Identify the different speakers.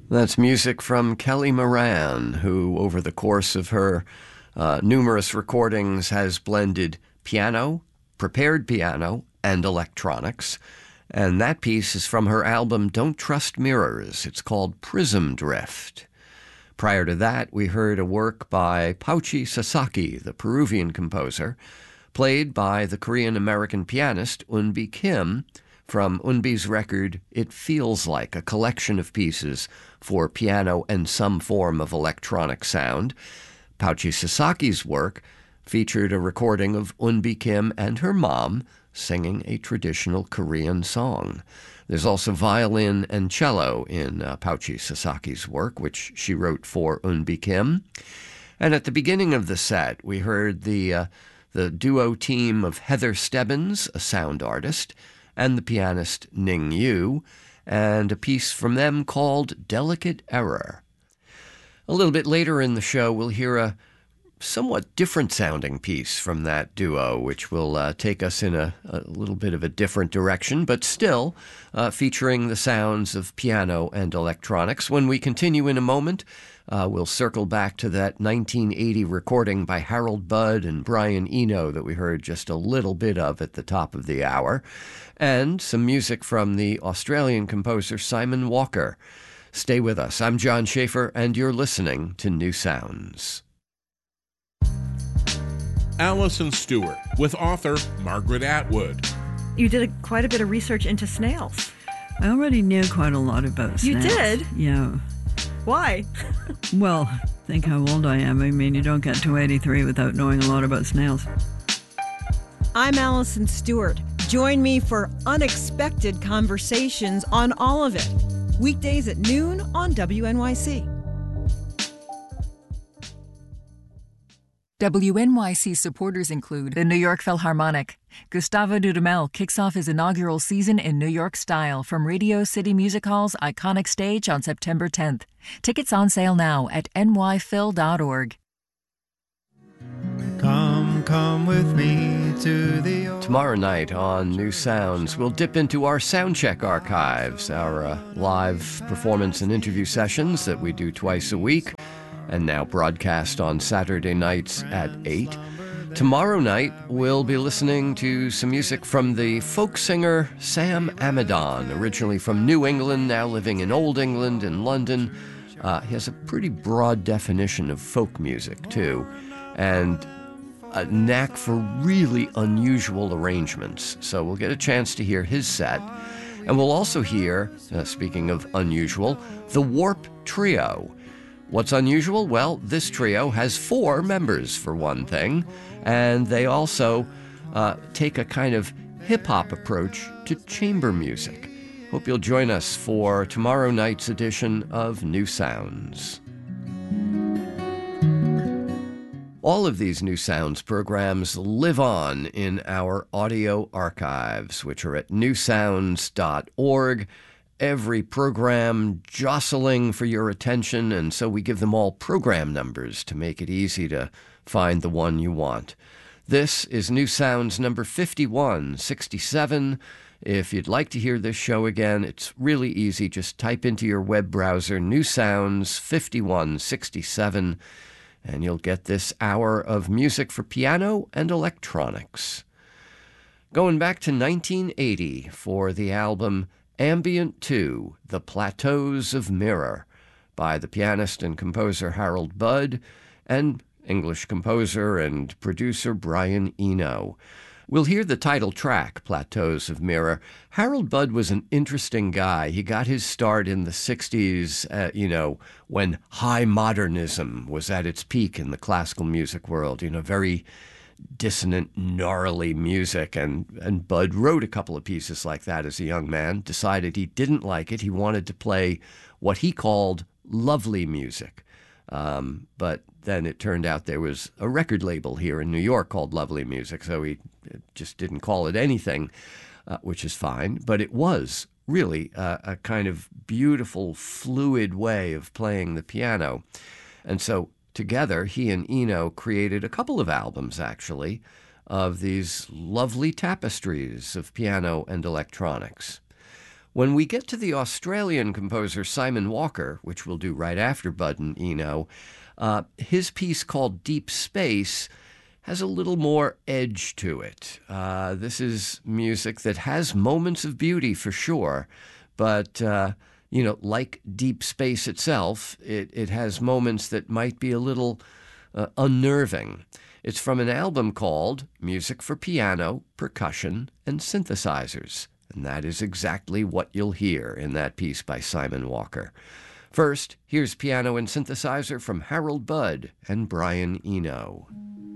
Speaker 1: That's music from Kelly Moran, who, over the course of her numerous recordings, has blended piano, prepared piano, and electronics. And that piece is from her album Don't Trust Mirrors. It's called Prism Drift. Prior to that, we heard a work by Pauchi Sasaki, the Peruvian composer, played by the Korean-American pianist Eunbi Kim, from Eunbi's record, It Feels Like, a collection of pieces for piano and some form of electronic sound. Pauchi Sasaki's work featured a recording of Eunbi Kim and her mom singing a traditional Korean song. There's also violin and cello in Pauchi Sasaki's work, which she wrote for Eunbi Kim. And at the beginning of the set, we heard the duo team of Heather Stebbins, a sound artist, and the pianist Ning Yu, and a piece from them called Delicate Error. A little bit later in the show, we'll hear a somewhat different-sounding piece from that duo, which will take us in a little bit of a different direction, but still featuring the sounds of piano and electronics. When we continue in a moment, we'll circle back to that 1980 recording by Harold Budd and Brian Eno that we heard just a little bit of at the top of the hour, and some music from the Australian composer Simon Walker. Stay with us. I'm John Schaefer, and you're listening to New Sounds.
Speaker 2: Alison Stewart with author Margaret Atwood.
Speaker 3: You did quite a bit of research into snails.
Speaker 4: I already knew quite a lot about snails.
Speaker 3: You did?
Speaker 4: Yeah.
Speaker 3: Why?
Speaker 4: Well, think how old I am. I mean, you don't get to 83 without knowing a lot about snails.
Speaker 5: I'm Alison Stewart. Join me for unexpected conversations on all of it. Weekdays at noon on WNYC.
Speaker 6: WNYC supporters include the New York Philharmonic. Gustavo Dudamel kicks off his inaugural season in New York style from Radio City Music Hall's iconic stage on September 10th. Tickets on sale now at nyphil.org.
Speaker 7: Come with me to the...
Speaker 1: Tomorrow night on New Sounds, we'll dip into our Soundcheck archives, our live performance and interview sessions that we do twice a week, and now broadcast on Saturday nights at 8. Tomorrow night, we'll be listening to some music from the folk singer Sam Amidon, originally from New England, now living in Old England in London. He has a pretty broad definition of folk music, too, and a knack for really unusual arrangements. So we'll get a chance to hear his set. And we'll also hear, speaking of unusual, the Warp Trio. What's unusual? Well, this trio has 4 members, for one thing, and they also take a kind of hip-hop approach to chamber music. Hope you'll join us for tomorrow night's edition of New Sounds. All of these New Sounds programs live on in our audio archives, which are at newsounds.org. Every program jostling for your attention, and so we give them all program numbers to make it easy to find the one you want. This is New Sounds number 5167. If you'd like to hear this show again, it's really easy. Just type into your web browser New Sounds 5167, and you'll get this hour of music for piano and electronics. Going back to 1980 for the album Ambient 2, The Plateaus of Mirror, by the pianist and composer Harold Budd and English composer and producer Brian Eno. We'll hear the title track, Plateaus of Mirror. Harold Budd was an interesting guy. He got his start in the 60s, when high modernism was at its peak in the classical music world, very dissonant, gnarly music. And Budd wrote a couple of pieces like that as a young man, decided he didn't like it. He wanted to play what he called lovely music. But then it turned out there was a record label here in New York called Lovely Music, so he just didn't call it anything, which is fine. But it was really a kind of beautiful, fluid way of playing the piano. And so together, he and Eno created a couple of albums, actually, of these lovely tapestries of piano and electronics. When we get to the Australian composer Simon Walker, which we'll do right after Bud and Eno, his piece called Deep Space has a little more edge to it. This is music that has moments of beauty for sure, but like Deep Space itself, it has moments that might be a little unnerving. It's from an album called Music for Piano, Percussion, and Synthesizers. And that is exactly what you'll hear in that piece by Simon Walker. First, here's piano and synthesizer from Harold Budd and Brian Eno.